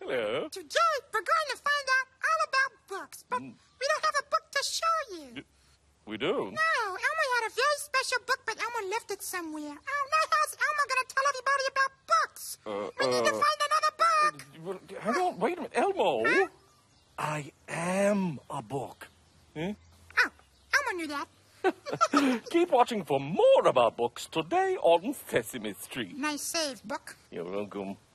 Hello. Today, we're going to find out all about books, but we don't have a book to show you. We do? No, Elmo had a very special book, but Elmo left it somewhere. Oh, now how's Elmo going to tell everybody about books? We need to find another book. Hang on, wait a minute. Elmo, Huh? I am a book. Hmm? Oh, Elmo knew that. Keep watching for more about books today on Sesame Street. Nice save, book. You're welcome.